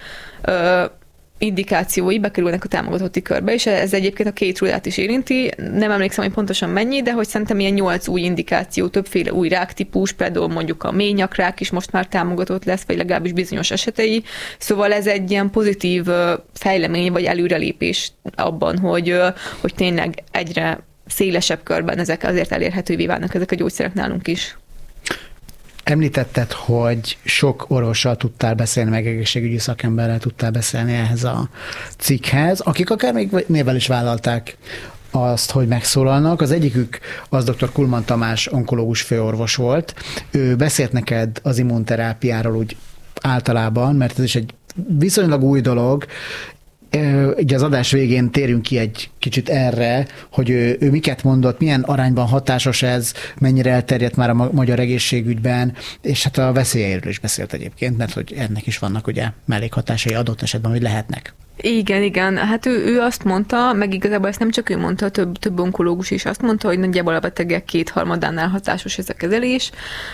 indikációi bekerülnek a támogatotti körbe, és ez egyébként a Keytrudát is érinti. Nem emlékszem, hogy pontosan mennyi, de hogy szerintem ilyen 8 új indikáció, többféle új ráktípus, például mondjuk a mélynyakrák is most már támogatott lesz, vagy legalábbis bizonyos esetei. Szóval ez egy ilyen pozitív fejlemény, vagy előrelépés abban, hogy tényleg egyre szélesebb körben ezek azért elérhetővé válnak ezek a gyógyszerek nálunk is. Említetted, hogy sok orvossal tudtál beszélni, meg egészségügyi szakemberrel tudtál beszélni ehhez a cikkhez, akik akár még névvel is vállalták azt, hogy megszólalnak. Az egyikük az dr. Kullmann Tamás onkológus főorvos volt. Ő beszélt neked az immunterápiáról úgy általában, mert ez is egy viszonylag új dolog. Ugye az adás végén térjünk ki egy kicsit erre, hogy ő miket mondott, milyen arányban hatásos ez, mennyire elterjedt már a magyar egészségügyben, és hát a veszélyeiről is beszélt egyébként, mert hogy ennek is vannak ugye mellékhatásai adott esetben, hogy lehetnek. Igen. Hát ő azt mondta, meg igazából ezt nem csak ő mondta, több onkológus is azt mondta, hogy nagyjából a betegek 2/3 hatásos ez a kezelés,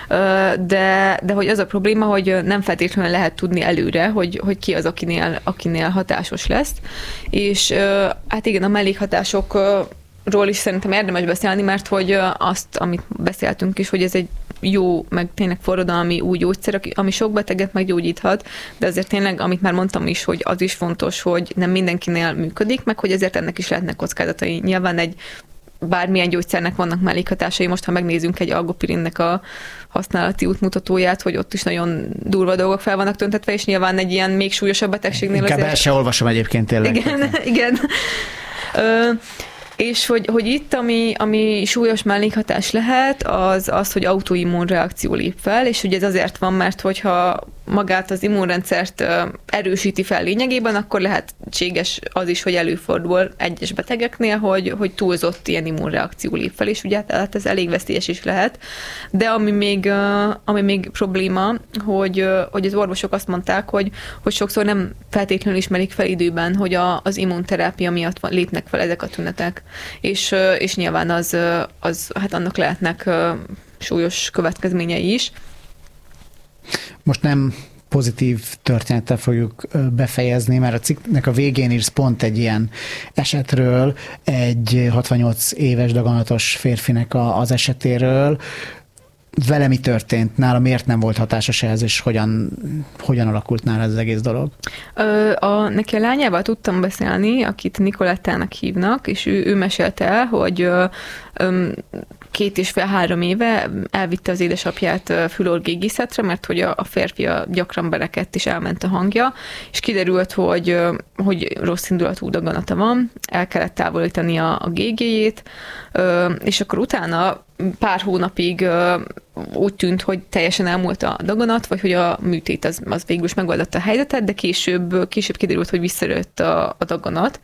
de hogy az a probléma, hogy nem feltétlenül lehet tudni előre, hogy ki az, akinél hatásos lesz. És hát igen, a mellékhatásokról is szerintem érdemes beszélni, mert hogy azt, amit beszéltünk is, hogy ez egy jó, meg tényleg forradalmi új gyógyszer, ami sok beteget meggyógyíthat, de azért tényleg, amit már mondtam is, hogy az is fontos, hogy nem mindenkinél működik, meg hogy ezért ennek is lehetnek kockázatai. Nyilván bármilyen gyógyszernek vannak mellékhatásai, most ha megnézzünk egy algopirinnek a használati útmutatóját, hogy ott is nagyon durva dolgok fel vannak töntetve, és nyilván egy ilyen még súlyosabb betegségnél azért... Inkább el se olvasom egyébként tényleg. Igen. És hogy itt, ami súlyos mellékhatás lehet, az, hogy autoimmunreakció lép fel, és ugye ez azért van, mert hogyha magát az immunrendszert erősíti fel lényegében, akkor lehetséges az is, hogy előfordul egyes betegeknél, hogy túlzott ilyen immunreakció lép fel, és ugye hát ez elég veszélyes is lehet. De ami még probléma, hogy az orvosok azt mondták, hogy sokszor nem feltétlenül ismerik fel időben, hogy az immunterápia miatt lépnek fel ezek a tünetek. És nyilván az hát annak lehetnek súlyos következményei is. Most nem pozitív történettel fogjuk befejezni, mert a cikknek a végén írsz pont egy ilyen esetről, egy 68 éves daganatos férfinek az esetéről. Vele mi történt? Nála miért nem volt hatásos ehhez, és hogyan alakult nála ez az egész dolog? Neki a lányával tudtam beszélni, akit Nikolettának hívnak, és ő mesélte el, hogy 2,5-3 éve elvitte az édesapját fülorgégészetre, mert hogy a férfi gyakran berekedt, és elment a hangja, és kiderült, hogy rossz indulatú daganata van, el kellett távolítani a gégéjét, és akkor utána pár hónapig úgy tűnt, hogy teljesen elmúlt a daganat, vagy hogy a műtét az végül is megoldotta a helyzetet, de később kiderült, hogy visszajött a daganat.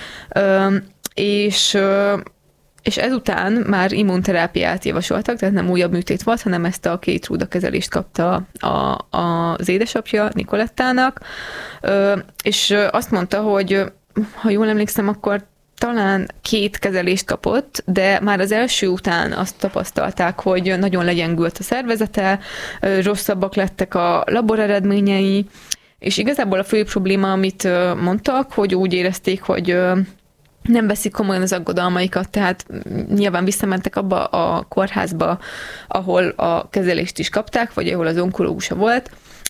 És ezután már immunterápiát javasoltak, tehát nem újabb műtét volt, hanem ezt a Keytruda kezelést kapta az édesapja Nicolettának, és azt mondta, hogy ha jól emlékszem, akkor talán 2 kezelést kapott, de már az első után azt tapasztalták, hogy nagyon legyengült a szervezete, rosszabbak lettek a laboreredményei, és igazából a fő probléma, amit mondtak, hogy úgy érezték, hogy nem veszik komolyan az aggodalmaikat, tehát nyilván visszamentek abba a kórházba, ahol a kezelést is kapták, vagy ahol az onkológusa volt,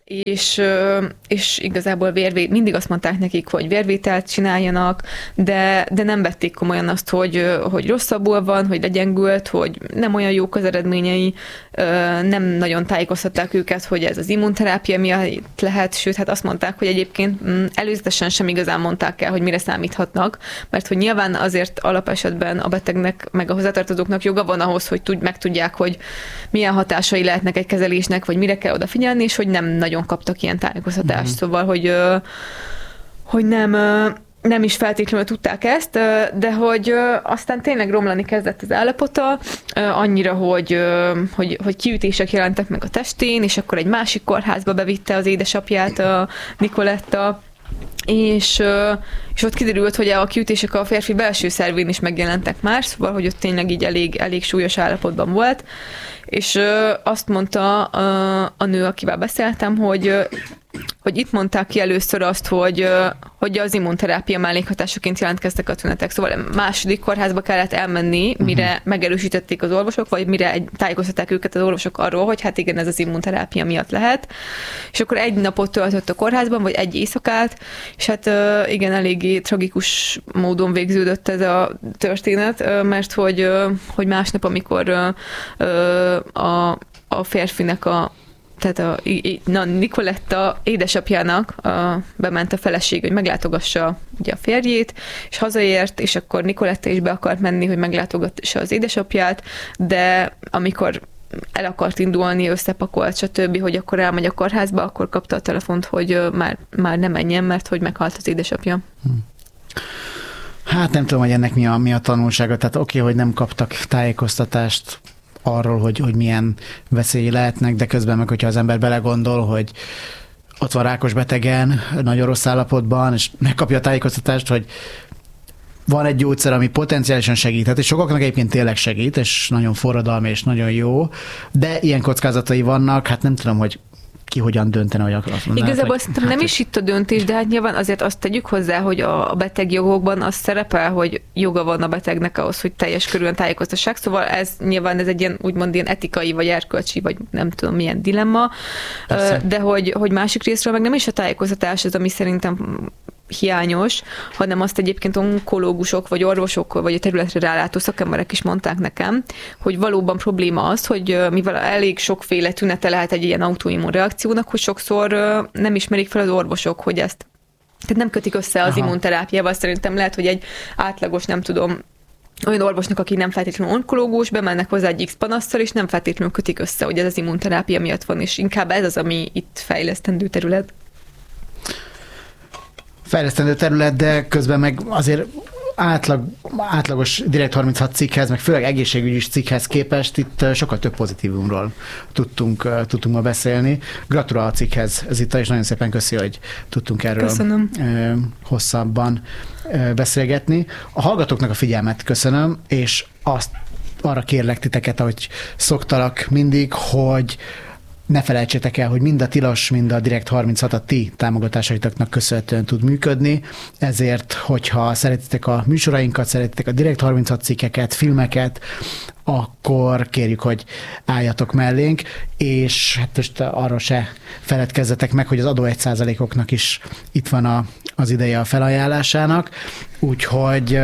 és igazából mindig azt mondták nekik, hogy vérvételt csináljanak, de nem vették komolyan azt, hogy rosszabbul van, hogy legyengült, hogy nem olyan jók az eredményei, nem nagyon tájékoztatták őket, hogy ez az immunterápia miatt lehet, sőt, hát azt mondták, hogy egyébként előzetesen sem igazán mondták el, hogy mire számíthatnak, mert hogy nyilván azért alapesetben a betegnek, meg a hozzátartozóknak joga van ahhoz, hogy megtudják, hogy milyen hatásai lehetnek egy kezelésnek, vagy mire kell odafigyelni, és hogy nem nagyon kaptak ilyen tájékoztatást, szóval, hogy nem is feltétlenül tudták ezt, de hogy aztán tényleg romlani kezdett az állapota, annyira, hogy kiütések jelentek meg a testén, és akkor egy másik kórházba bevitte az édesapját, a Nicoletta, és ott kiderült, hogy a kiütések a férfi belső szervén is megjelentek már, szóval, hogy ott tényleg így elég súlyos állapotban volt, és azt mondta a nő, akivel beszéltem, hogy itt mondták ki először azt, hogy az immunterápia mellékhatásaként jelentkeztek a tünetek. Szóval második kórházba kellett elmenni, mire megerősítették az orvosok, vagy mire tájékoztatták őket az orvosok arról, hogy hát igen, ez az immunterápia miatt lehet. És akkor egy napot töltött a kórházban, vagy egy éjszakát, és hát igen, eléggé tragikus módon végződött ez a történet, mert hogy másnap, amikor a férfinek tehát a Nicoletta édesapjának bement a feleség, hogy meglátogassa ugye a férjét, és hazaért, és akkor Nicoletta is be akart menni, hogy meglátogassa az édesapját, de amikor el akart indulni, összepakolt, stb., hogy akkor elmegy a kórházba, akkor kapta a telefont, hogy már nem menjen, mert hogy meghalt az édesapja. Hát nem tudom, hogy ennek mi a tanulsága. Tehát oké, hogy nem kaptak tájékoztatást arról, hogy milyen veszélyi lehetnek, de közben meg, hogyha az ember belegondol, hogy ott van rákos betegen, nagyon rossz állapotban, és megkapja a tájékoztatást, hogy van egy gyógyszer, ami potenciálisan segíthet, és sokaknak egyébként tényleg segít, és nagyon forradalmi, és nagyon jó, de ilyen kockázatai vannak, hát nem tudom, hogy ki hogyan döntene, hogy azt mondanád. Igazából szerintem nem is itt a döntés, de hát nyilván azért azt tegyük hozzá, hogy a betegjogokban az szerepel, hogy joga van a betegnek ahhoz, hogy teljes körülön tájékoztassák, szóval ez egy ilyen úgymond ilyen etikai, vagy erkölcsi, vagy nem tudom milyen dilemma, persze. De hogy másik részről meg nem is a tájékoztatás az, ami szerintem hiányos, hanem azt egyébként onkológusok, vagy orvosok, vagy a területre rálátó szakemberek is mondták nekem, hogy valóban probléma az, hogy mivel elég sokféle tünete lehet egy ilyen autoimmun reakciónak, hogy sokszor nem ismerik fel az orvosok, hogy ezt, tehát nem kötik össze az immunterápiával. Szerintem lehet, hogy egy átlagos, nem tudom, olyan orvosnak, aki nem feltétlenül onkológus, bemennek hozzá egy X panasszal, és nem feltétlenül kötik össze, hogy ez az immunterápia miatt van, és inkább ez az, ami itt fejlesztendő terület. Fejlesztendő terület, de közben meg azért átlagos Direkt 36 cikkhez, meg főleg egészségügyi cikkhez képest itt sokkal több pozitívumról tudtunk ma beszélni. Gratulál a cikkhez, Zita, és nagyon szépen köszi, hogy tudtunk erről hosszabban beszélgetni. A hallgatóknak a figyelmet köszönöm, és arra kérlek titeket, ahogy szoktalak mindig, hogy ne felejtsétek el, hogy mind a Tilos, mind a Direkt 36 a ti támogatásaitoknak köszönhetően tud működni, ezért, hogyha szeretitek a műsorainkat, szeretitek a Direkt 36 cikkeket, filmeket, akkor kérjük, hogy álljatok mellénk, és hát most arról se feledkezzetek meg, hogy az adó 1%-oknak is itt van az ideje a felajánlásának, úgyhogy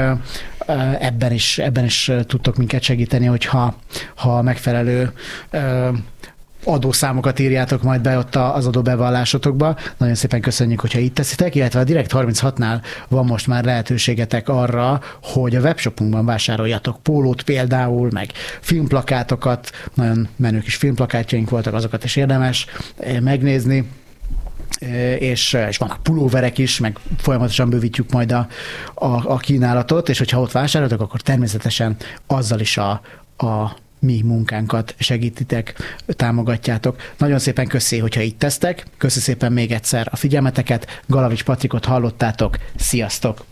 ebben is tudtok minket segíteni, hogyha megfelelő adószámokat írjátok majd be ott az adóbevallásotokba. Nagyon szépen köszönjük, hogyha itt teszitek, illetve a Direkt 36-nál van most már lehetőségetek arra, hogy a webshopunkban vásároljatok pólót például, meg filmplakátokat, nagyon menő kis filmplakátjaink voltak, azokat is érdemes megnézni. És vannak pulóverek is, meg folyamatosan bővítjük majd a kínálatot, és hogyha ott vásároltok, akkor természetesen azzal is a mi munkánkat segítitek, támogatjátok. Nagyon szépen köszi, hogyha itt tesztek. Köszi szépen még egyszer a figyelmeteket. Galavics Patrikot hallottátok. Sziasztok!